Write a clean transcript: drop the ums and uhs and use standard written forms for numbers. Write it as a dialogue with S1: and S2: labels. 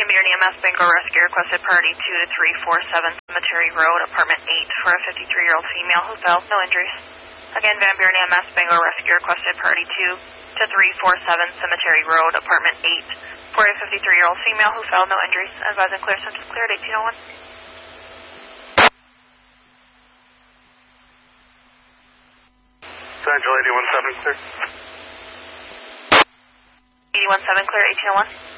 S1: Van Buren EMS Bangor Rescue requested priority 2 to 347 Cemetery Road, apartment 8 for a 53-year-old female who fell, no injuries. Again, Van Buren EMS Bangor Rescue requested priority 2 to 347 Cemetery Road, apartment 8 for a 53-year-old female who fell, no injuries. Advising clear, symptoms cleared, 1801.
S2: Central 817 clear.
S1: 817 clear, 1801.